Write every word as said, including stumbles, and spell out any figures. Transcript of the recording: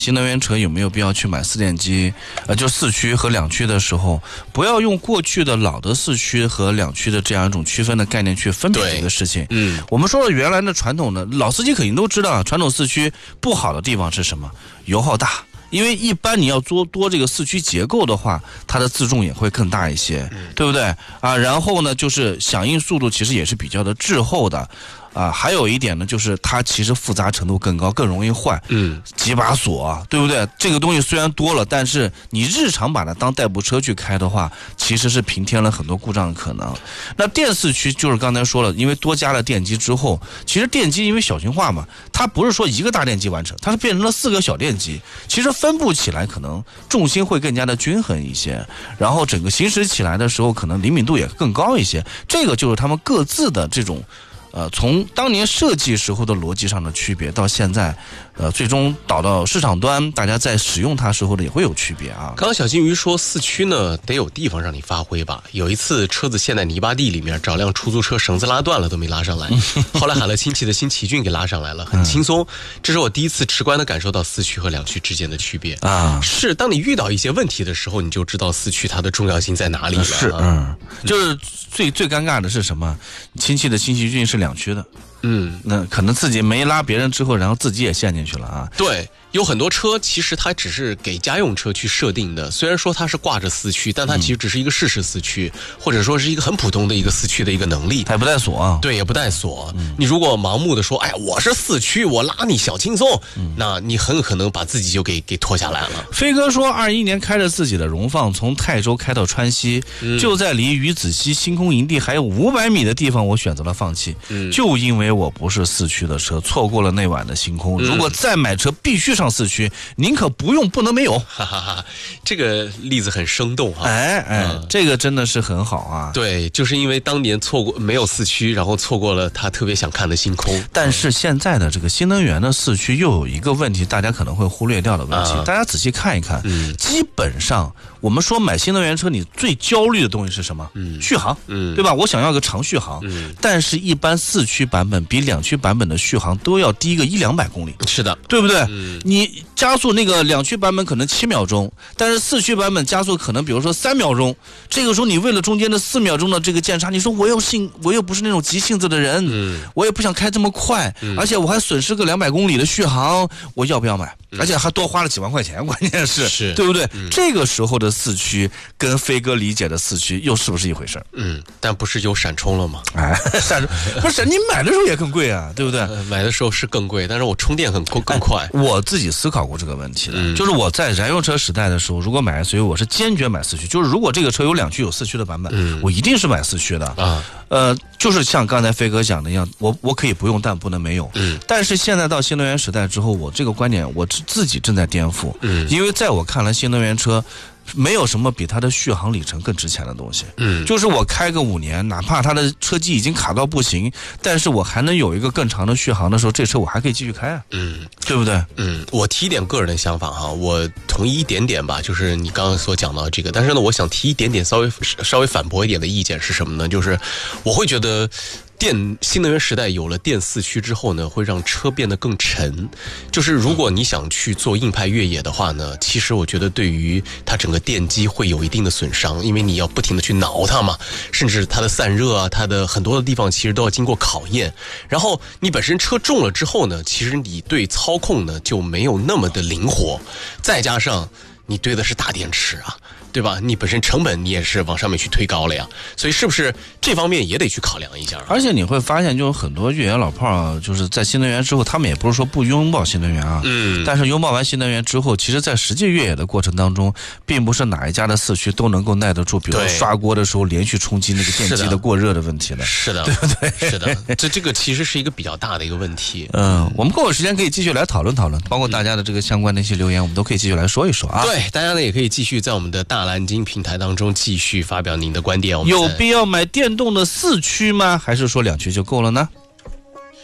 新能源车有没有必要去买四电机？呃，就四驱和两驱的时候，不要用过去的老的四驱和两驱的这样一种区分的概念去分别这个事情。嗯，我们说了原来的传统的老司机肯定都知道，传统四驱不好的地方是什么？油耗大。因为一般你要做多这个四驱结构的话，它的自重也会更大一些，对不对啊？然后呢，就是响应速度其实也是比较的滞后的。啊，还有一点呢，就是它其实复杂程度更高，更容易坏。嗯，几把锁，对不对？这个东西虽然多了，但是你日常把它当代步车去开的话，其实是平添了很多故障的可能。那电四驱就是刚才说了，因为多加了电机之后，其实电机因为小型化嘛，它不是说一个大电机完成，它是变成了四个小电机，其实分布起来可能重心会更加的均衡一些，然后整个行驶起来的时候可能灵敏度也更高一些。这个就是他们各自的这种。呃，从当年设计时候的逻辑上的区别，到现在，呃，最终导到市场端，大家在使用它时候的也会有区别啊。 刚刚小金鱼说四驱呢，得有地方让你发挥吧。有一次车子陷在泥巴地里面，找辆出租车绳子拉断了都没拉上来，后来喊了亲戚的新奇骏给拉上来了，很轻松。这是我第一次直观的感受到四驱和两驱之间的区别啊。是，当你遇到一些问题的时候，你就知道四驱它的重要性在哪里了。 是，嗯，就是最最尴尬的是什么？亲戚的新奇骏是两驱的，嗯，那可能自己没拉别人之后，然后自己也陷进去了啊。 对，有很多车其实它只是给家用车去设定的，虽然说它是挂着四驱，但它其实只是一个适时四驱，嗯、或者说是一个很普通的一个四驱的一个能力， 它也不带锁啊。 对，也不带锁。嗯、你如果盲目的说，哎呀，我是四驱，我拉你小轻松，嗯、那你很有可能把自己就给给拖下来了。 飞哥说，二一年开着自己的荣放从泰州开到川西，嗯、就在离鱼子西星空营地还有五百米的地方，我选择了放弃，嗯、就因为我不是四驱的车，错过了那晚的星空。嗯、如果再买车，必须上四驱。宁可不用，不能没有。 哈哈哈，这个例子很生动哈。 哎哎、嗯，这个真的是很好啊。 对，就是因为当年错过没有四驱，然后错过了他特别想看的星空。 但是现在的这个新能源的四驱又有一个问题，大家可能会忽略掉的问题。啊、大家仔细看一看，嗯、基本上我们说买新能源车，你最焦虑的东西是什么？嗯、续航，嗯，对吧？我想要个长续航，嗯，但是一般四驱版本比两驱版本的续航都要低个一两百公里。 是的， 对不对？嗯、你加速那个两驱版本可能七秒钟，但是四驱版本加速可能比如说三秒钟。这个时候你为了中间的四秒钟的这个间差，你说我又性我又不是那种急性子的人，嗯，我也不想开这么快，嗯、而且我还损失个两百公里的续航，我要不要买？嗯、而且还多花了几万块钱，关键是， 是对不对？嗯、这个时候的四驱跟飞哥理解的四驱又是不是一回事？ 嗯，但不是有闪充了吗？ 哎，闪充不是你买的时候也更贵啊，对不对？ 呃、买的时候是更贵，但是我充电很更快。 哎、我自己思考过这个问题的，嗯、就是我在燃油车时代的时候，如果买 S U V， 我是坚决买四驱。就是如果这个车有两驱有四驱的版本，嗯、我一定是买四驱的啊。呃，就是像刚才飞哥讲的一样，我我可以不用，但不能没有。嗯。但是现在到新能源时代之后，我这个观点我自己正在颠覆。嗯。因为在我看来，新能源车没有什么比它的续航里程更值钱的东西。嗯。就是我开个五年，哪怕它的车机已经卡到不行，但是我还能有一个更长的续航的时候，这车我还可以继续开啊。嗯。对不对？ 嗯。我提一点个人的想法哈，我同意一点点吧，就是你刚刚所讲到这个，但是呢，我想提一点点稍微稍微反驳一点的意见是什么呢？就是我会觉得。电新能源时代有了电四驱之后呢，会让车变得更沉。就是如果你想去做硬派越野的话呢，其实我觉得对于它整个电机会有一定的损伤，因为你要不停的去挠它嘛，甚至它的散热啊，它的很多的地方其实都要经过考验。然后你本身车重了之后呢，其实你对操控呢就没有那么的灵活，再加上你堆的是大电池啊。对吧？你本身成本你也是往上面去推高了呀，所以是不是这方面也得去考量一下？ 而且你会发现，就是很多越野老炮儿，就是在新能源之后，他们也不是说不拥抱新能源啊，嗯，但是拥抱完新能源之后，其实在实际越野的过程当中，并不是哪一家的四驱都能够耐得住，比如说刷锅的时候连续冲击那个电机的过热的问题的， 是的， 对不对？ 是的，这这个其实是一个比较大的一个问题。 嗯，我们够有时间可以继续来讨论讨论，包括大家的这个相关的一些留言，我们都可以继续来说一说啊。 对，大家呢也可以继续在我们的大蓝鲸平台当中继续发表您的观点。 有必要买电动的四驱吗？还是说两驱就够了呢？